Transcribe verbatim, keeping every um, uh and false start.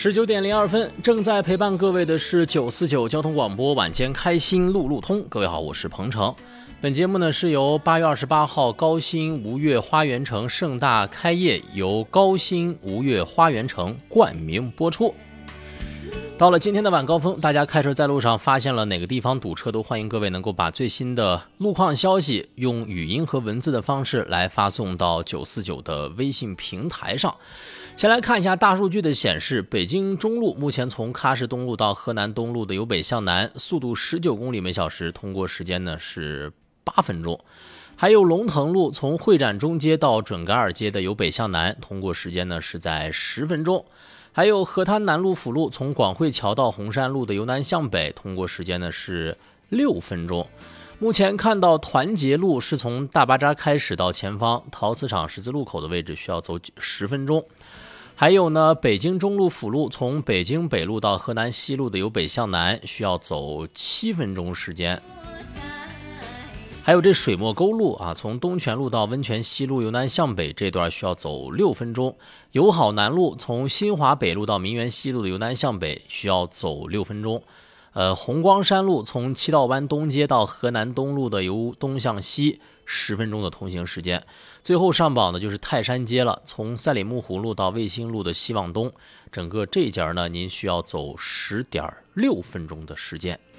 十九点零二分，正在陪伴各位的是九四九交通广播晚间开心路路通。各位好，我是彭程。本节目呢是由八月二十八号高新吴越花园城盛大开业，由高新吴越花园城冠名播出。到了今天的晚高峰，大家开车在路上发现了哪个地方堵车，都欢迎各位能够把最新的路况消息用语音和文字的方式来发送到九四九的微信平台上。先来看一下大数据的显示，北京中路目前从喀什东路到河南东路的由北向南，速度十九公里每小时，通过时间呢是八分钟。还有龙腾路从会展中街到准噶尔街的由北向南，通过时间呢是在十分钟。还有河滩南路辅路从广汇桥到红山路的由南向北，通过时间呢是六分钟。目前看到团结路是从大巴扎开始到前方陶瓷厂十字路口的位置需要走十分钟。还有呢，北京中路辅路从北京北路到河南西路的由北向南需要走七分钟时间。还有这水墨沟路啊，从东泉路到温泉西路由南向北这段需要走六分钟。友好南路从新华北路到民园西路的由南向北需要走六分钟。呃，红光山路从七道湾东街到河南东路的由东向西十分钟的通行时间。最后上榜的就是泰山街了，从赛里木湖路到卫星路的西往东，整个这一节呢，您需要走十点六分钟的时间。